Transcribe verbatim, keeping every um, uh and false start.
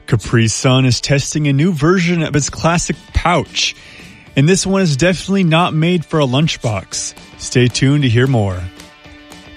Capri Sun is testing a new version of its classic pouch, and this one is definitely not made for a lunchbox. Stay tuned to hear more.